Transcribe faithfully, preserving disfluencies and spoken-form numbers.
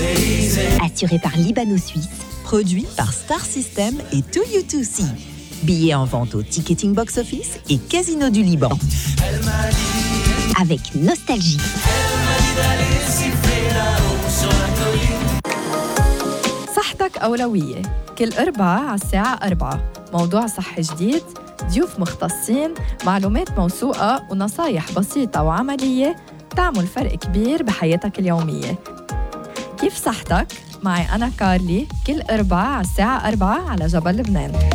Assuré par Libano-Suisse, produit par Star System et deux U deux C. Billets en vente au Ticketing Box Office et Casino du Liban. Avec nostalgie. صحتك أولوية. كل أربعة على الساعة أربعة موضوع صحي جديد، ضيوف مختصين، معلومات موثوقة ونصايح بسيطة وعملية تعمل فرق كبير بحياتك اليومية. كيف صحتك؟ معي أنا كارلي كل أربعة على الساعة أربعة على جبل لبنان.